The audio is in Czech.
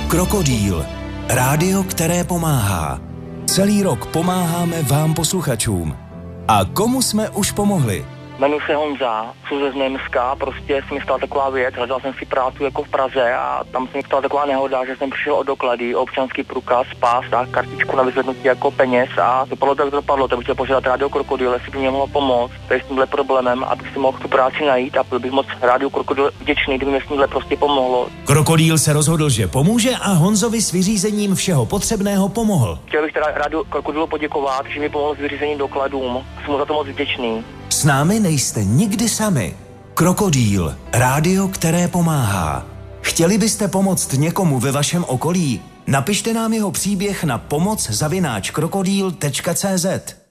Krokodýl. Rádio, které pomáhá. Celý rok pomáháme vám posluchačům. A komu jsme už pomohli? Jmenuji se Honza, jsem ze Znojemska, prostě se mi stala taková věc, hledal jsem si práci jako v Praze a tam se mi stala taková nehoda, že jsem přišel o doklady, občanský průkaz, pás a kartičku na vyzvednutí jako peněz a dopadlo tak dopadlo, tak bych chtěl požádat Rádio Krokodýl, jestli by mě mohlo pomoct, tady s tímhle problémem, abych si mohl tu práci najít a byl bych moc Rádiu Krokodýl vděčný, kdyby mě s tímhle prostě pomohlo. Krokodýl se rozhodl, že pomůže a Honzovi s vyřízením všeho potřebného pomohl. Chtěl bych teda Rádiu Krokodýlu poděkovat, že mi pomohl s vyřízením dokladům, jsem mu za to moc vděčný. S námi nejste nikdy sami. Krokodýl. Rádio, které pomáhá. Chtěli byste pomoct někomu ve vašem okolí? Napište nám jeho příběh na pomoc@krokodýl.cz.